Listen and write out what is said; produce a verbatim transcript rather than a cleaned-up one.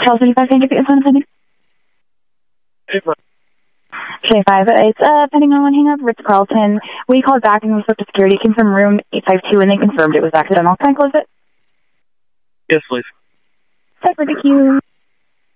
Charles thirty-five, can I get the phone pending? K five, it's uh, pending on one hang up, Ritz Carlton. We called back and we spoke to security, came from room eight five two, and they confirmed it was accidental. Can I close it? Yes, please. Separate, thank you.